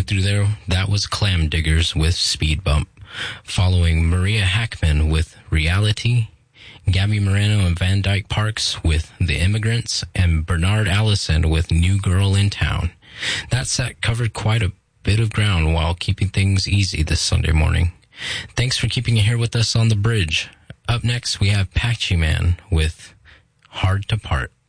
going through there, that was Clam Diggers with Speed Bump. Following Maria Hackman with Reality, Gabby Moreno and Van Dyke Parks with The Immigrants, and Bernard Allison with New Girl in Town. That set covered quite a bit of ground while keeping things easy this Sunday morning. Thanks for keeping it here with us on The Bridge. Up next, we have Patchy Man with Hard to Part.